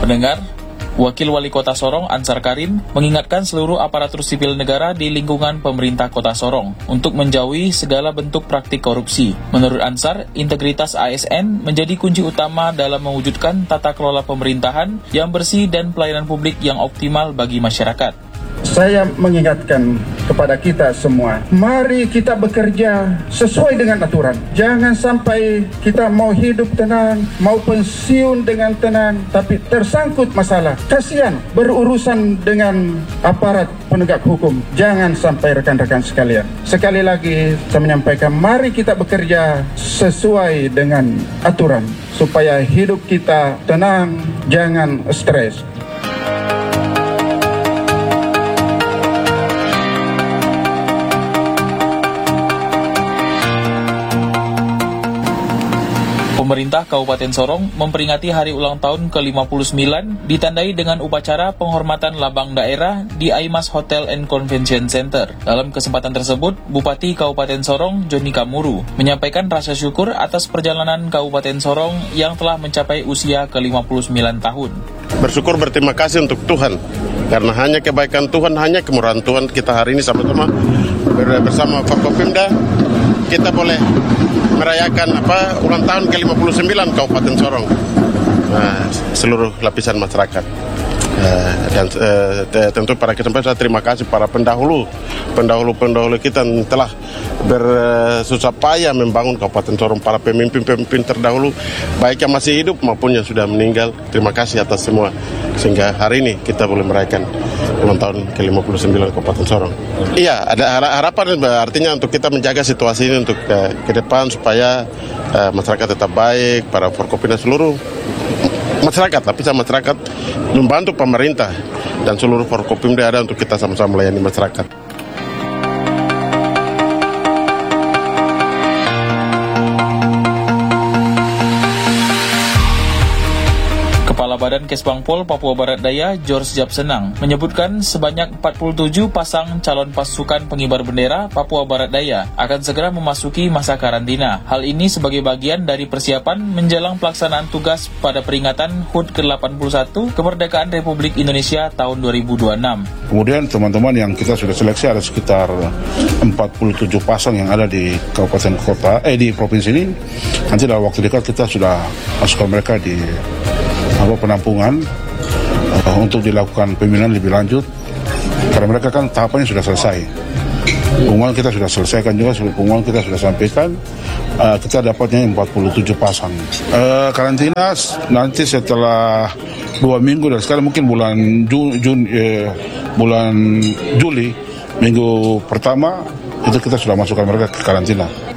Pendengar, Wakil Wali Kota Sorong, Ansar Karim, mengingatkan seluruh aparatur sipil negara di lingkungan pemerintah Kota Sorong untuk menjauhi segala bentuk praktik korupsi. Menurut Ansar, integritas ASN menjadi kunci utama dalam mewujudkan tata kelola pemerintahan yang bersih dan pelayanan publik yang optimal bagi masyarakat. Saya mengingatkan kepada kita semua, mari kita bekerja sesuai dengan aturan. Jangan sampai kita mau hidup tenang, mau pensiun dengan tenang, tapi tersangkut masalah. Kasihan berurusan dengan aparat penegak hukum. Jangan sampai rekan-rekan sekalian. Sekali lagi saya menyampaikan, mari kita bekerja sesuai dengan aturan, supaya hidup kita tenang, jangan stres. Pemerintah Kabupaten Sorong memperingati hari ulang tahun ke-59 ditandai dengan upacara penghormatan Labang Daerah di Aimas Hotel and Convention Center. Dalam kesempatan tersebut, Bupati Kabupaten Sorong, Joni Kamuru, menyampaikan rasa syukur atas perjalanan Kabupaten Sorong yang telah mencapai usia ke-59 tahun. Bersyukur, berterima kasih untuk Tuhan, karena hanya kebaikan Tuhan, hanya kemurahan Tuhan kita hari ini sama-sama bersama Forkopimda kita boleh merayakan ulang tahun ke-59 Kabupaten Sorong, seluruh lapisan masyarakat. Dan tentu pada kesempatan saya terima kasih para pendahulu kita yang telah bersusah payah membangun Kabupaten Sorong, para pemimpin terdahulu, baik yang masih hidup maupun yang sudah meninggal. Terima kasih atas semua, sehingga hari ini kita boleh merayakan ulang tahun ke-59 Kabupaten Sorong. Iya, ada harapan, artinya untuk kita menjaga situasi ini untuk ke depan supaya masyarakat tetap baik, para Forkopimda seluruh masyarakat, lapisan masyarakat membantu pemerintah dan seluruh Forkopimda ada untuk kita sama-sama melayani masyarakat. Kepala Badan Kesbangpol Papua Barat Daya, George Japsenang, menyebutkan sebanyak 47 pasang calon pasukan pengibar bendera Papua Barat Daya akan segera memasuki masa karantina. Hal ini sebagai bagian dari persiapan menjelang pelaksanaan tugas pada peringatan HUT ke-81 Kemerdekaan Republik Indonesia tahun 2026. Kemudian teman-teman yang kita sudah seleksi ada sekitar 47 pasang yang ada di kabupaten kota, di provinsi ini. Nanti dalam waktu dekat kita sudah masukkan mereka di penampungan untuk dilakukan pembinaan lebih lanjut, karena mereka kan tahapannya sudah selesai. Pengumuman kita sudah selesaikan juga, pengumuman kita sudah sampaikan, kita dapatnya 47 pasang. Karantina nanti setelah 2 minggu dari sekarang, mungkin bulan Juli, minggu pertama itu kita sudah masukkan mereka ke karantina.